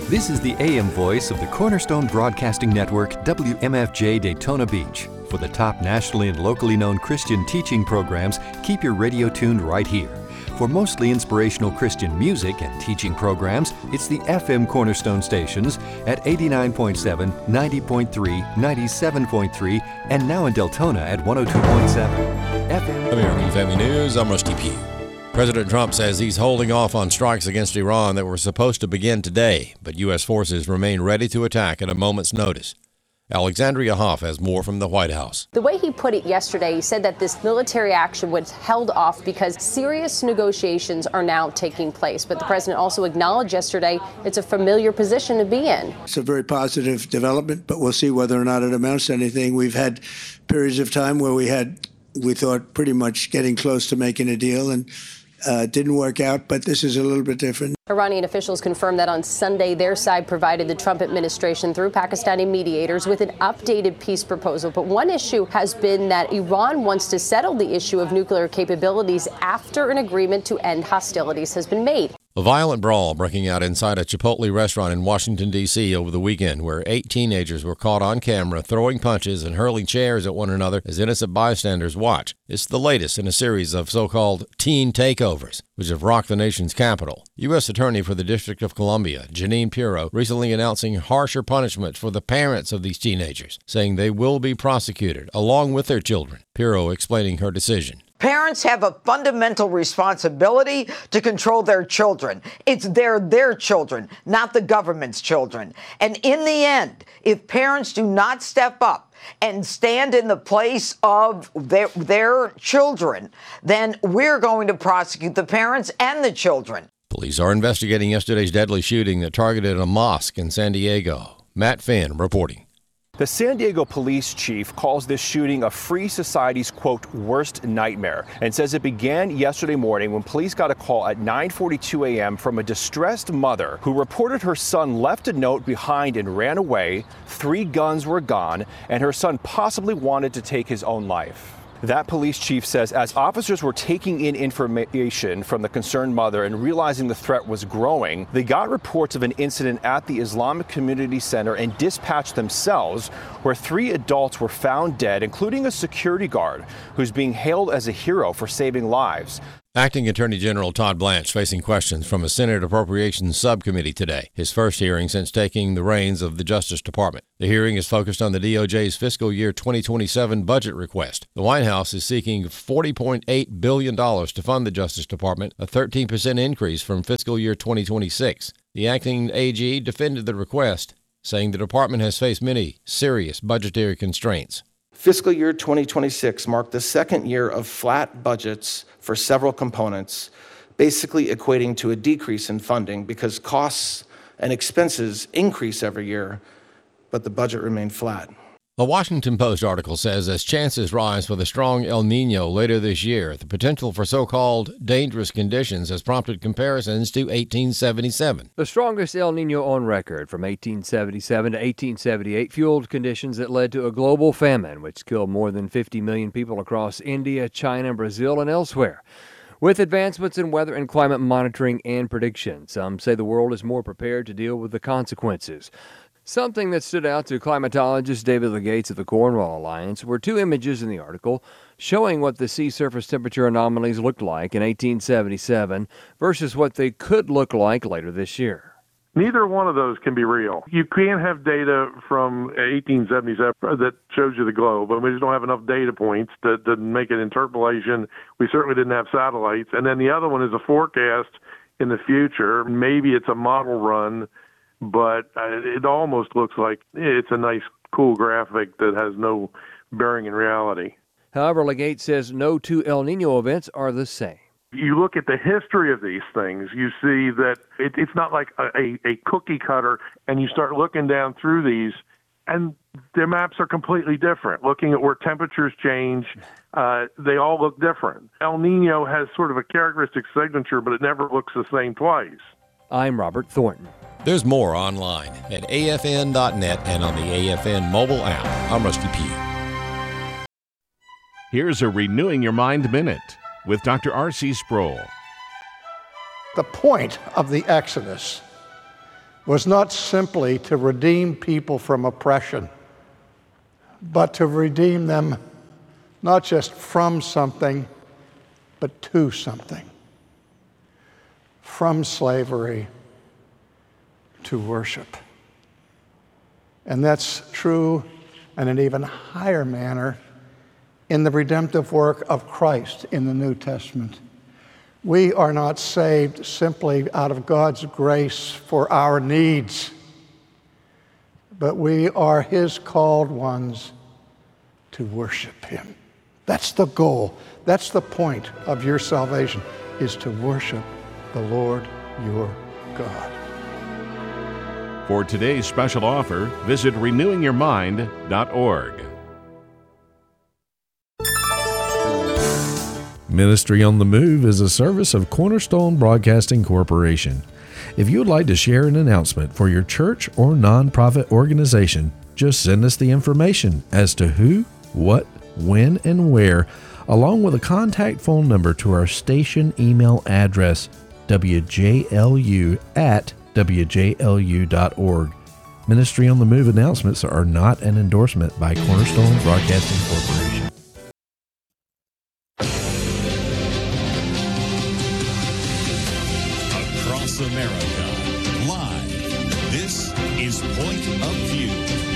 This is the AM voice of the Cornerstone Broadcasting Network, WMFJ Daytona Beach. For the top nationally and locally known Christian teaching programs, keep your radio tuned right here. For mostly inspirational Christian music and teaching programs, it's the FM Cornerstone stations at 89.7, 90.3, 97.3, and now in Deltona at 102.7. FM. American Family News, I'm Rusty Pugh. President Trump says he's holding off on strikes against Iran that were supposed to begin today, but U.S. forces remain ready to attack at a moment's notice. Alexandria Hoff has more from the White House. The way he put it yesterday, he said that this military action was held off because serious negotiations are now taking place. But the president also acknowledged yesterday it's a familiar position to be in. It's a very positive development, but we'll see whether or not it amounts to anything. We've had periods of time where we thought pretty much getting close to making a deal, and didn't work out, but this is a little bit different. Iranian officials confirmed that on Sunday their side provided the Trump administration through Pakistani mediators with an updated peace proposal. But one issue has been that Iran wants to settle the issue of nuclear capabilities after an agreement to end hostilities has been made. A violent brawl breaking out inside a Chipotle restaurant in Washington, D.C. over the weekend, where 8 teenagers were caught on camera throwing punches and hurling chairs at one another as innocent bystanders watch. It's the latest in a series of so-called teen takeovers, which have rocked the nation's capital. U.S. Attorney for the District of Columbia, Jeanine Pirro, recently announcing harsher punishments for the parents of these teenagers, saying they will be prosecuted along with their children. Pirro explaining her decision. Parents have a fundamental responsibility to control their children. It's their children, not the government's children. And in the end, if parents do not step up and stand in the place of their children, then we're going to prosecute the parents and the children. Police are investigating yesterday's deadly shooting that targeted a mosque in San Diego. Matt Finn reporting. The San Diego police chief calls this shooting a free society's, quote, worst nightmare, and says it began yesterday morning when police got a call at 9:42 a.m. from a distressed mother who reported her son left a note behind and ran away, 3 guns were gone, and her son possibly wanted to take his own life. That police chief says as officers were taking in information from the concerned mother and realizing the threat was growing, they got reports of an incident at the Islamic Community Center and dispatched themselves, where 3 adults were found dead, including a security guard who's being hailed as a hero for saving lives. Acting Attorney General Todd Blanche facing questions from a Senate Appropriations Subcommittee today, his first hearing since taking the reins of the Justice Department. The hearing is focused on the DOJ's fiscal year 2027 budget request. The White House is seeking $40.8 billion to fund the Justice Department, a 13% increase from fiscal year 2026. The acting AG defended the request, saying the department has faced many serious budgetary constraints. Fiscal year 2026 marked the second year of flat budgets for several components, basically equating to a decrease in funding because costs and expenses increase every year, but the budget remained flat. The Washington Post article says as chances rise for the strong El Niño later this year, the potential for so-called dangerous conditions has prompted comparisons to 1877. The strongest El Niño on record from 1877 to 1878 fueled conditions that led to a global famine, which killed more than 50 million people across India, China, Brazil, and elsewhere. With advancements in weather and climate monitoring and prediction, some say the world is more prepared to deal with the consequences. Something that stood out to climatologist David Legates of the Cornwall Alliance were 2 images in the article showing what the sea surface temperature anomalies looked like in 1877 versus what they could look like later this year. Neither one of those can be real. You can't have data from 1877 that shows you the globe, and we just don't have enough data points to make an interpolation. We certainly didn't have satellites. And then the other one is a forecast in the future. Maybe it's a model run, but it almost looks like it's a nice, cool graphic that has no bearing in reality. However, Legate says no 2 El Niño events are the same. You look at the history of these things, you see that it's not like a cookie cutter, and you start looking down through these, and their maps are completely different. Looking at where temperatures change, they all look different. El Niño has sort of a characteristic signature, but it never looks the same twice. I'm Robert Thornton. There's more online at afn.net and on the AFN mobile app. I'm Rusty Pugh. Here's a Renewing Your Mind Minute with Dr. R.C. Sproul. The point of the Exodus was not simply to redeem people from oppression, but to redeem them not just from something, but to something. From slavery to worship. And that's true in an even higher manner in the redemptive work of Christ in the New Testament. We are not saved simply out of God's grace for our needs, but we are His called ones to worship Him. That's the goal. That's the point of your salvation, is to worship the Lord your God. For today's special offer, visit renewingyourmind.org. Ministry on the Move is a service of Cornerstone Broadcasting Corporation. If you would like to share an announcement for your church or nonprofit organization, just send us the information as to who, what, when, and where, along with a contact phone number to our station email address, wjlu@wjlu.org. Ministry on the Move announcements are not an endorsement by Cornerstone Broadcasting Corporation. Across America, live, this is Point of View.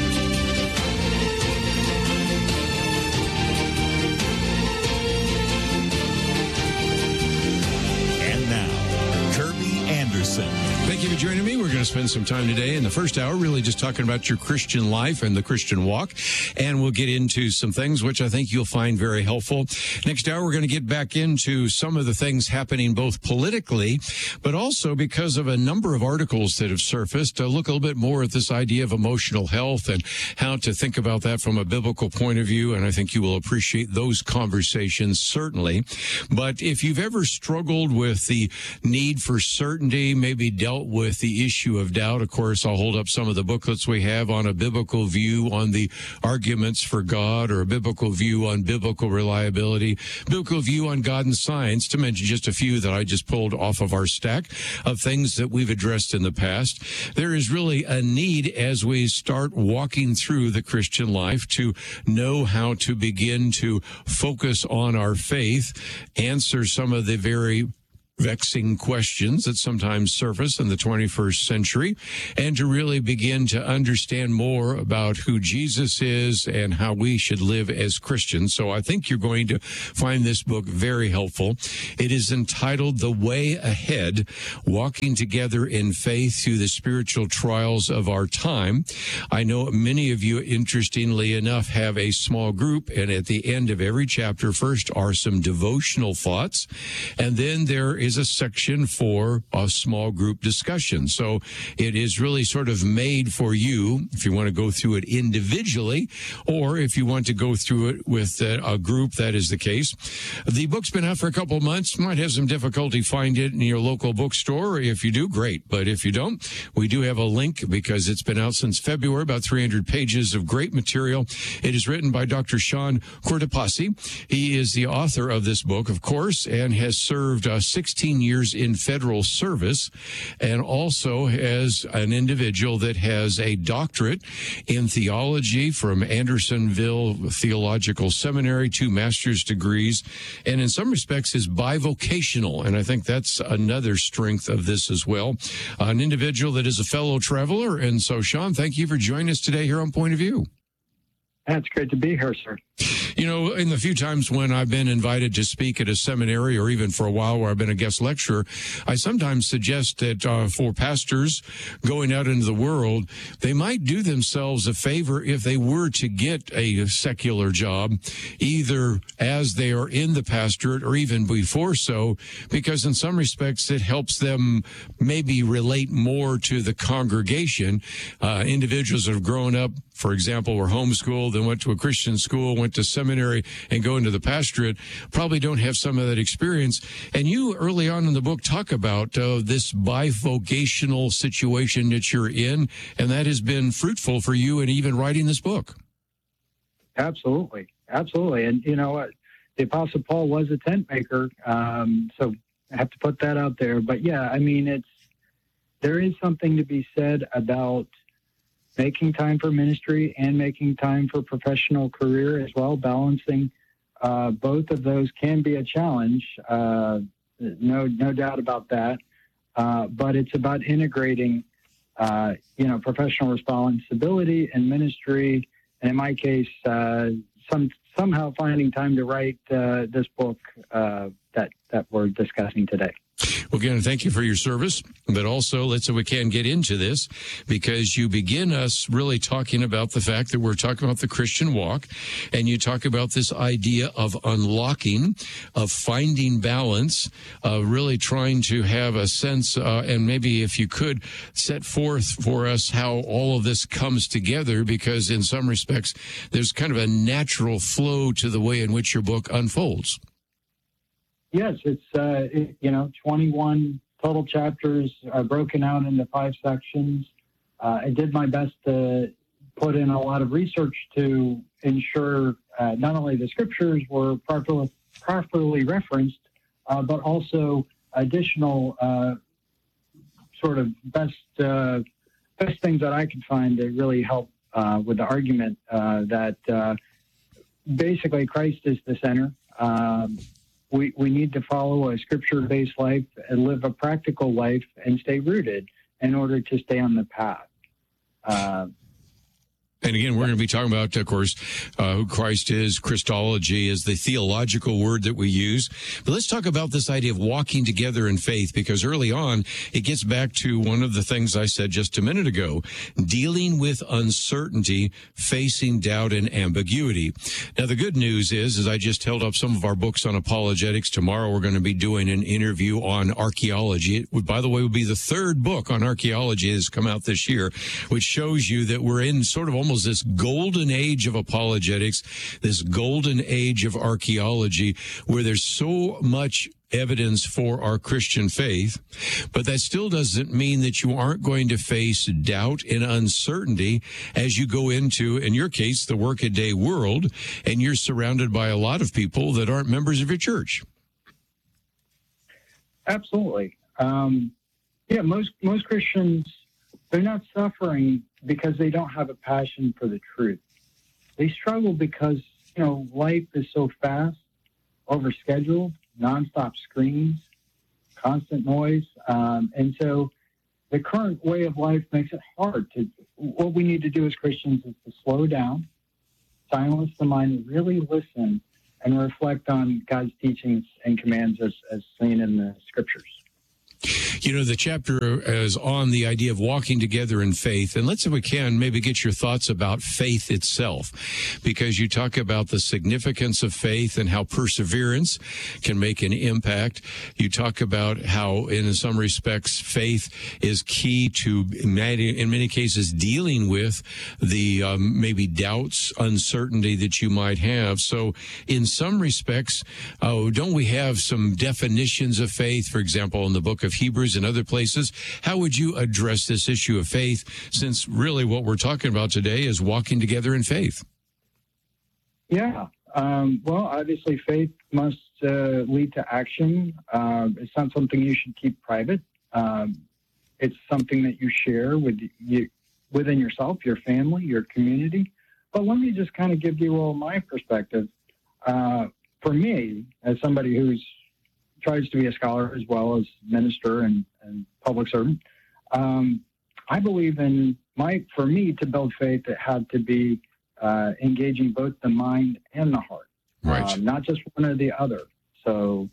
And now, Kirby Anderson. Thank you for joining me. We're going to spend some time today in the first hour really just talking about your Christian life and the Christian walk. And we'll get into some things which I think you'll find very helpful. Next hour, we're going to get back into some of the things happening both politically, but also because of a number of articles that have surfaced. Look a little bit more at this idea of emotional health and how to think about that from a biblical point of view. And I think you will appreciate those conversations, certainly. But if you've ever struggled with the need for certainty, maybe dealt with the issue of doubt, of course, I'll hold up some of the booklets we have on a biblical view on the arguments for God, or a biblical view on biblical reliability, biblical view on God and science, to mention just a few that I just pulled off of our stack of things that we've addressed in the past. There is really a need as we start walking through the Christian life to know how to begin to focus on our faith, answer some of the very vexing questions that sometimes surface in the 21st century, and to really begin to understand more about who Jesus is and how we should live as Christians. So I think you're going to find this book very helpful. It is entitled The Way Ahead, Walking Together in Faith Through the Spiritual Trials of Our Time. I know many of you, interestingly enough, have a small group, and at the end of every chapter, first are some devotional thoughts, and then there is a section for a small group discussion. So it is really sort of made for you if you want to go through it individually, or if you want to go through it with a group. That is the case. The book's been out for a couple of months. Might have some difficulty finding it in your local bookstore. If you do, great. But if you don't, we do have a link because it's been out since February, about 300 pages of great material. It is written by Dr. Sean Cortopassi. He is the author of this book, of course, and has served 16 years in federal service, and also as an individual that has a doctorate in theology from Andersonville Theological Seminary, 2 master's degrees, and in some respects is bivocational, and I think that's another strength of this as well. An individual that is a fellow traveler, and so Sean, thank you for joining us today here on Point of View. It's great to be here, sir. You know, in the few times when I've been invited to speak at a seminary, or even for a while where I've been a guest lecturer, I sometimes suggest that for pastors going out into the world, they might do themselves a favor if they were to get a secular job, either as they are in the pastorate or even before so, because in some respects it helps them maybe relate more to the congregation. Individuals that have grown up, for example, were homeschooled, then went to a Christian school, went to seminary, and go into the pastorate, probably don't have some of that experience. And you, early on in the book, talk about this bivocational situation that you're in, and that has been fruitful for you in even writing this book. Absolutely. Absolutely. And, you know, the Apostle Paul was a tent maker, so I have to put that out there. But, yeah, I mean, there is something to be said about making time for ministry and making time for professional career as well. Balancing both of those can be a challenge. No doubt about that. But it's about integrating, professional responsibility and ministry. And in my case, somehow finding time to write this book that we're discussing today. Well, again, thank you for your service, but also let's see if we can get into this, because you begin us really talking about the fact that we're talking about the Christian walk, and you talk about this idea of unlocking, of finding balance, really trying to have a sense, and maybe if you could set forth for us how all of this comes together, because in some respects, there's kind of a natural flow to the way in which your book unfolds. Yes, it's 21 total chapters broken out into 5 sections. I did my best to put in a lot of research to ensure not only the scriptures were properly referenced, but also additional sort of best things that I could find that really help with the argument that basically Christ is the center. We need to follow a scripture-based life and live a practical life and stay rooted in order to stay on the path. And again, we're going to be talking about, of course, who Christ is. Christology is the theological word that we use. But let's talk about this idea of walking together in faith, because early on, it gets back to one of the things I said just a minute ago, dealing with uncertainty, facing doubt and ambiguity. Now, the good news is, as I just held up some of our books on apologetics, tomorrow we're going to be doing an interview on archaeology. It would, by the way, would be the 3rd book on archaeology that's come out this year, which shows you that we're in sort of almost this golden age of apologetics, this golden age of archaeology, where there's so much evidence for our Christian faith, but that still doesn't mean that you aren't going to face doubt and uncertainty as you go into, in your case, the workaday world, and you're surrounded by a lot of people that aren't members of your church. Absolutely. Most Christians, they're not suffering because they don't have a passion for the truth. They struggle because, life is so fast, overscheduled, nonstop screens, constant noise. And so the current way of life makes it hard to, what we need to do as Christians is to slow down, silence the mind, and really listen and reflect on God's teachings and commands as seen in the scriptures. The chapter is on the idea of walking together in faith. And let's, if we can, maybe get your thoughts about faith itself, because you talk about the significance of faith and how perseverance can make an impact. You talk about how, in some respects, faith is key to, in many cases, dealing with the maybe doubts, uncertainty that you might have. So in some respects, don't we have some definitions of faith, for example, in the book of Hebrews and other places? How would you address this issue of faith, since really what we're talking about today is walking together in faith? Yeah. Well, obviously, faith must lead to action. It's not something you should keep private. It's something that you share within yourself, your family, your community. But let me just kind of give you all my perspective. For me, as somebody who's tries to be a scholar as well as minister and public servant, I believe for me to build faith, it had to be engaging both the mind and the heart, right? Not just one or the other. So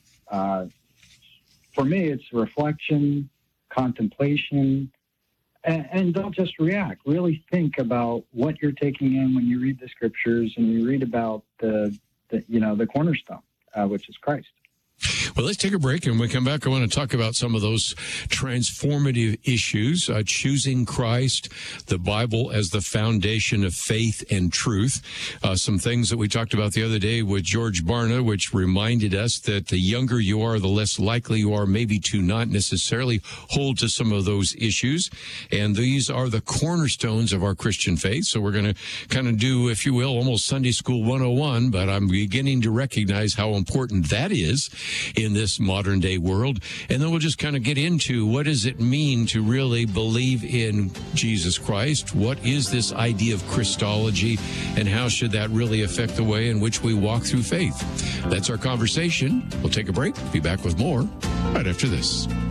for me, it's reflection, contemplation, and don't just react. Really think about what you're taking in when you read the scriptures and you read about the cornerstone, which is Christ. Well, let's take a break, and when we come back, I want to talk about some of those transformative issues, choosing Christ, the Bible as the foundation of faith and truth. Some things that we talked about the other day with George Barna, which reminded us that the younger you are, the less likely you are maybe to not necessarily hold to some of those issues. And these are the cornerstones of our Christian faith. So we're going to kind of do, if you will, almost Sunday School 101, but I'm beginning to recognize how important that is in this modern day world. And then we'll just kind of get into what does it mean to really believe in Jesus Christ? What is this idea of Christology, and how should that really affect the way in which we walk through faith? That's our conversation. We'll take a break. Be back with more right after this.